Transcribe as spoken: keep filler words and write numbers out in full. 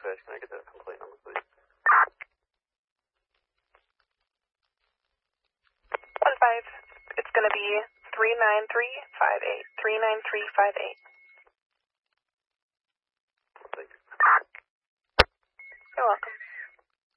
dispatch. Can I get that complaint number, please? One five. It's going to be three nine three five eight. Three nine three five eight.